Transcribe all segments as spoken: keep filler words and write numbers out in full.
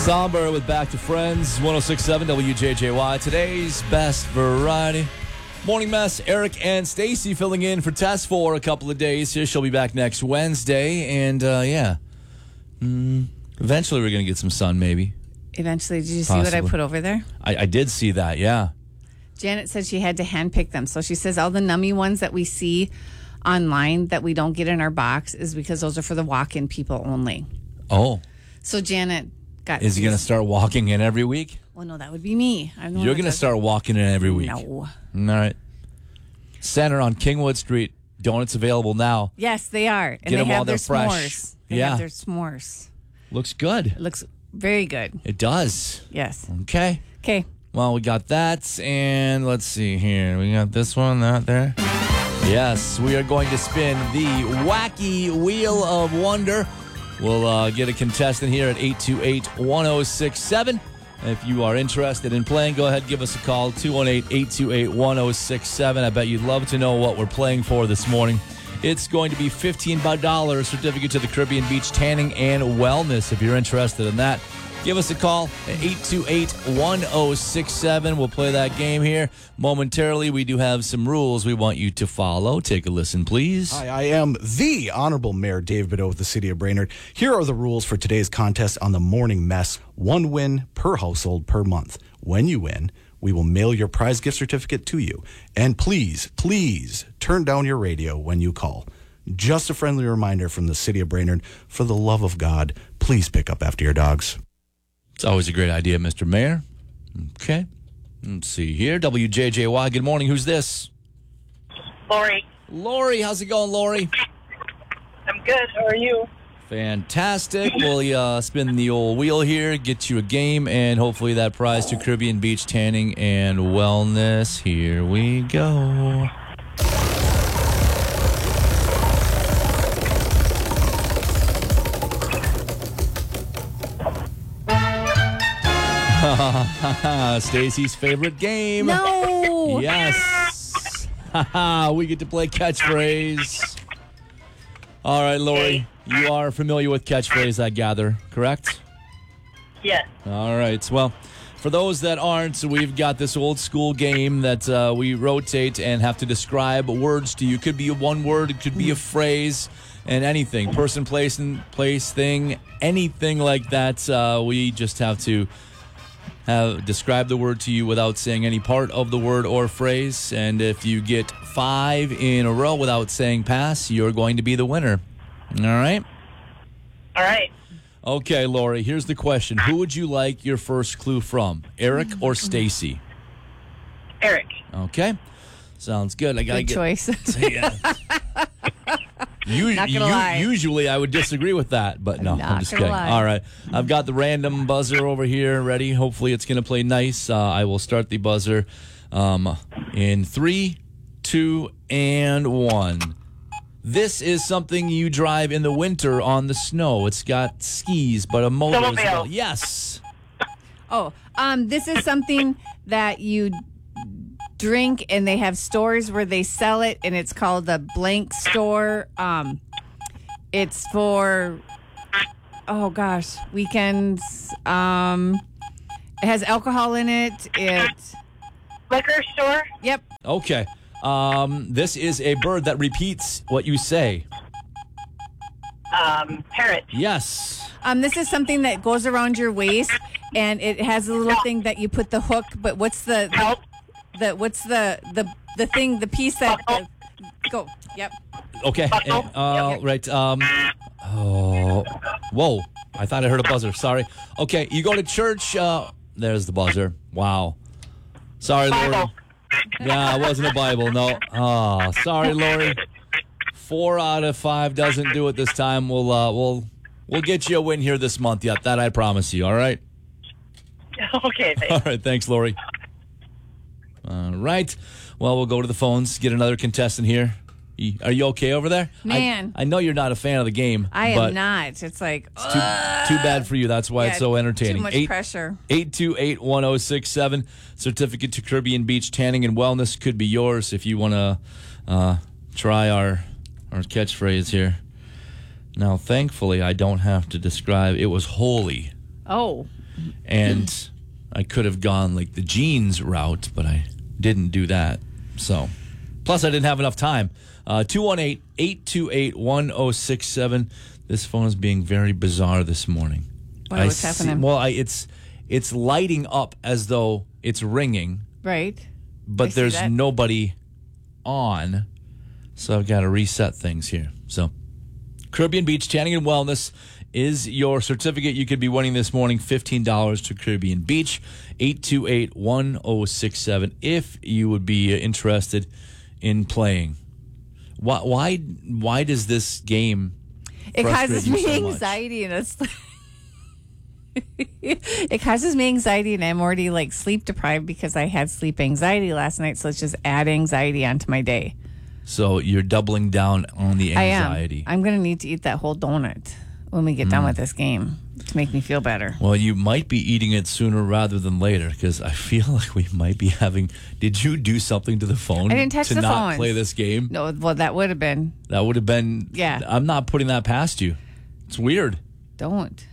Somber with Back to Friends, one oh six point seven W J J Y. Today's best variety. Morning Mess, Eric and Stacy filling in for Tess for a couple of days here. She'll be back next Wednesday. And, uh, yeah, mm, eventually we're going to get some sun, maybe. Eventually. Did you see Possibly. what I put over there? I, I did see that, yeah. Janet said she had to handpick them. So she says all the nummy ones that we see online that we don't get in our box is because those are for the walk-in people only. Oh. So Janet got... Is he going to start walking in every week? Well, no, that would be me. I'm the one You're that going to does start walking in every week? No. All right. Center on Kingwood Street. Donuts available now. Yes, they are. And Get they them while have their they're fresh. s'mores. They Yeah. have their s'mores. Looks good. It looks very good. It does. Yes. Okay. Okay. Well, we got that, and let's see here. We got this one, that there. Yes, we are going to spin the Wacky Wheel of Wonder. We'll uh, get a contestant here at eight two eight, one oh six seven. If you are interested in playing, go ahead, give us a call, two one eight, eight two eight, one oh six seven. I bet you'd love to know what we're playing for this morning. It's going to be fifteen dollars certificate to the Caribbean Beach Tanning and Wellness. If you're interested in that, give us a call at eight two eight, one oh six seven. We'll play that game here momentarily. We do have some rules we want you to follow. Take a listen, please. Hi, I am the Honorable Mayor Dave Bideau with the City of Brainerd. Here are the rules for today's contest on the Morning Mess. One win per household per month. When you win, we will mail your prize gift certificate to you. And please, please turn down your radio when you call. Just a friendly reminder from the City of Brainerd, for the love of God, please pick up after your dogs. It's always a great idea, Mister Mayor. Okay. Let's see here. W J J Y, good morning. Who's this? Lori. Lori, how's it going, Lori? I'm good. How are you? Fantastic. We'll uh, spin the old wheel here, get you a game, and hopefully that prize to Caribbean Beach Tanning and Wellness. Here we go. Stacy's favorite game. No. Yes. We get to play catchphrase. All right, Lori, you are familiar with catchphrase, I gather, correct? Yes. All right. Well, for those that aren't, we've got this old school game that uh, we rotate and have to describe words to you. It could be a one word, it could be a phrase, and anything. Person, place, and place, thing, anything like that. Uh, we just have to have describe the word to you without saying any part of the word or phrase. And if you get five in a row without saying pass, you're going to be the winner. All right? All right. Okay, Lori, here's the question. Who would you like your first clue from, Eric or Stacy? Eric. Okay. Sounds good. I gotta Good get, choice. Yeah. You, Not you, gonna lie. Usually I would disagree with that, but no, Not I'm just gonna kidding. lie. All right. I've got the random buzzer over here ready. Hopefully it's going to play nice. Uh, I will start the buzzer um, in three, two, and one. This is something you drive in the winter on the snow. It's got skis, but a motor as well. Snowmobile. Yes. Oh, um, this is something that you drink, and they have stores where they sell it, and it's called the blank store. Um, it's for, oh gosh, weekends. Um, it has alcohol in it. It, Liquor store. yep. Okay. Um, this is a bird that repeats what you say. Um, parrot. Yes. Um, this is something that goes around your waist, and it has a little thing that you put the hook. But what's the the, Help. the what's the the the thing? The piece that the, go. Yep. Okay. Buckle. and, uh, Yep. Right. Um. Oh. Whoa. I thought I heard a buzzer. Sorry. Okay. You go to church. Uh, there's the buzzer. Wow. Sorry, Lori. Bible. Yeah, it wasn't a Bible. No. Oh, sorry, Lori. Four out of five doesn't do it this time. We'll uh, we'll we'll get you a win here this month. Yep, that I promise you. All right. Okay, thanks. All right. Thanks, Lori. All right. Well, we'll go to the phones. Get another contestant here. You- Are you okay over there? I- Man. I, know you're not a fan of the game. I but am not. It's like Too, too bad for you. That's why it's yeah, so entertaining. Too much Eight- pressure. eight two eight, one oh six seven. Certificate to Caribbean Beach Tanning and Wellness could be yours if you want to uh, try our, our catchphrase here. Now, thankfully, I don't have to describe. It was holy. Oh. and I could have gone like the jeans route, but I didn't do that. So, plus I didn't have enough time. Uh, two one eight, eight two eight, one zero six seven. This phone is being very bizarre this morning. What, I what's see- happening? Well, I, it's it's lighting up as though it's ringing, Right. but I see there's that. nobody on. So I've got to reset things here. So Caribbean Beach Tanning and Wellness is your certificate. You could be winning this morning fifteen dollars to Caribbean Beach, eight two eight, one zero six seven, if you would be interested in playing. Why, why, why does this game It frustrate causes you me so much? anxiety and it's it causes me anxiety and I'm already like sleep deprived because I had sleep anxiety last night, so it's just add anxiety onto my day. So you're doubling down on the anxiety. I am. I'm going to need to eat that whole donut when we get Mm. done with this game to make me feel better. Well, you might be eating it sooner rather than later because I feel like we might be having. Did you do something to the phone I didn't touch to the not phones. play this game? No, well, that would have been. That would have been. Yeah. I'm not putting that past you. It's weird. Don't.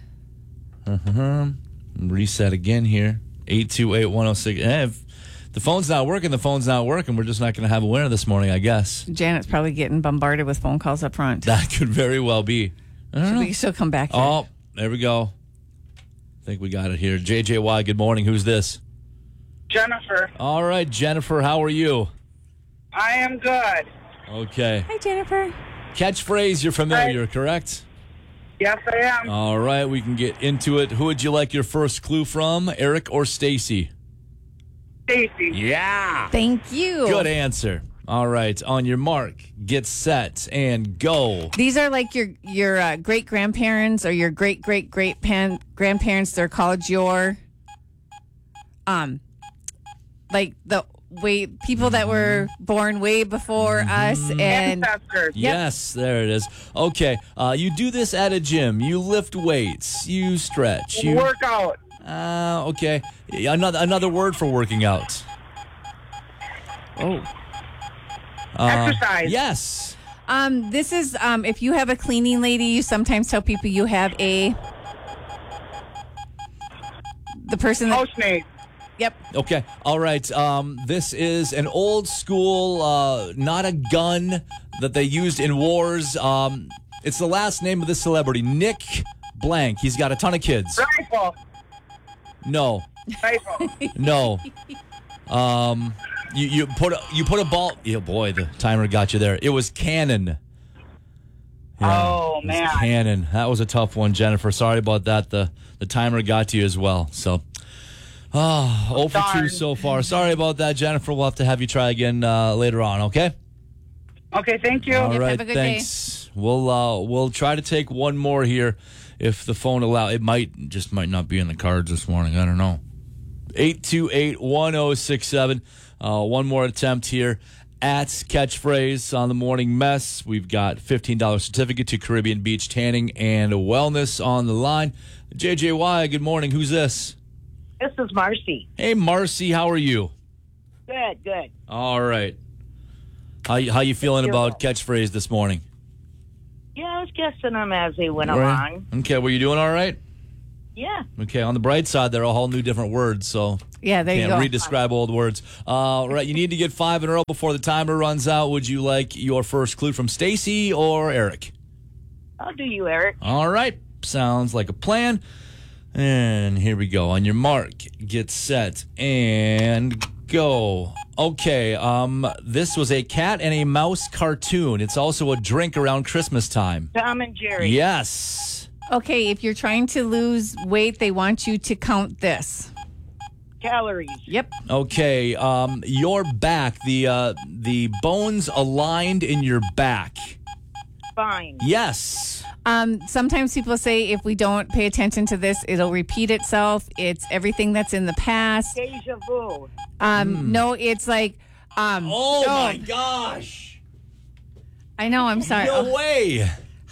Reset again here. eight two eight, one zero six. Eh, if the phone's not working, the phone's not working. We're just not going to have a winner this morning, I guess. Janet's probably getting bombarded with phone calls up front. That could very well be. I don't know. She'll, she'll come back here. Oh, there we go. I think we got it here. J J Y, good morning. Who's this? Jennifer. All right, Jennifer, how are you? I am good. Okay. Hi, Jennifer. Catchphrase, you're familiar, correct? Yes, I am. All right, we can get into it. Who would you like your first clue from, Eric or Stacy? Stacy. Yeah. Thank you. Good answer. All right, on your mark, get set, and go. These are like your your uh, great grandparents or your great great great pan grandparents. They're called your um, like the way people that were born way before us and Ancestors. Yes, there it is. Okay, uh, you do this at a gym. You lift weights. You stretch. You Workout. Uh, okay, another another word for working out. oh Uh, Exercise. Yes. um this is um if you have a cleaning lady, you sometimes tell people you have a the person that Housemaid. yep Okay. All right. Um, this is an old school, uh, not a gun that they used in wars. Um, it's the last name of this celebrity, Nick Blank. He's got a ton of kids. Rifle. No, Rifle. no. Um, you you put a, you put a ball. Yeah, boy, the timer got you there. It was cannon. Yeah, Oh, it was man. Cannon. That was a tough one, Jennifer. Sorry about that. The the timer got to you as well. So, oh, oh for two Darn. so far. Sorry about that, Jennifer. We'll have to have you try again uh, later on. Okay. Okay, thank you. All Yep, right. have a good day. Thanks. We'll uh, we'll try to take one more here if the phone allow. It might just might not be in the cards this morning. I don't know. eight two eight, one zero six seven. Uh, one more attempt here at Catchphrase on the Morning Mess. We've got fifteen dollars certificate to Caribbean Beach Tanning and Wellness on the line. J J Y, good morning. Who's this? This is Marcy. Hey, Marcy, how are you? Good, good. All right. How, you- how you feeling about Catchphrase this morning? Yeah, I was guessing them as they went Right. along. Okay, were you doing all right? Yeah. Okay, on the bright side, there are a whole new different words, so yeah there you can't go re-describe old words. Uh, right, you need to get five in a row before the timer runs out. Would you like your first clue from Stacy or Eric? I'll do you, Eric. All right, sounds like a plan. And here we go. On your mark, get set, and go. Okay, um, this was a cat and a mouse cartoon. It's also a drink around Christmas time. Tom and Jerry. Yes. okay if you're trying to lose weight, they want you to count this. Calories. Yep Okay, um, your back, the uh, the bones aligned in your back. Fine. Yes. um sometimes people say if we don't pay attention to this, it'll repeat itself. It's everything that's in the past. Deja vu. Um no, it's like um Hmm. Oh no, my gosh! I know, I'm sorry. No way.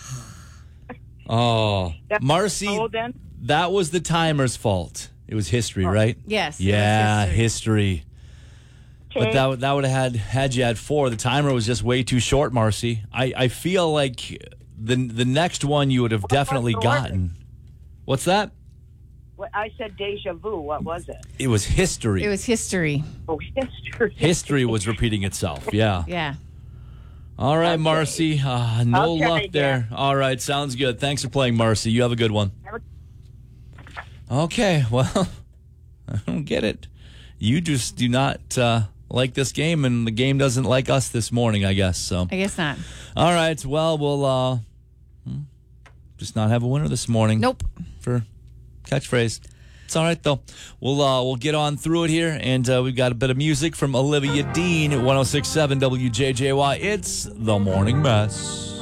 Oh, That's Marcy, golden. that was the timer's fault. It was history, right? Yes, it was Yeah, history. history. But Okay. that that would have had had you at four. The timer was just way too short, Marcy. I, I feel like the the next one you would have definitely the word? gotten. What's that? What, I said deja vu. What was it? It was history. It was history. Oh, history. History was repeating itself. Yeah. Yeah. All right, Okay. Marcy. Uh, no I'll try luck again. there. All right, sounds good. Thanks for playing, Marcy. You have a good one. Have Okay, well, I don't get it. You just do not uh, like this game, and the game doesn't like us this morning, I guess. So, I guess not. all right. Well, we'll uh, hmm, just not have a winner this morning. Nope. For catchphrase. It's all right though. We'll uh, we'll get on through it here, and uh, we've got a bit of music from Olivia Dean at one oh six point seven W J J Y. It's the Morning Mess.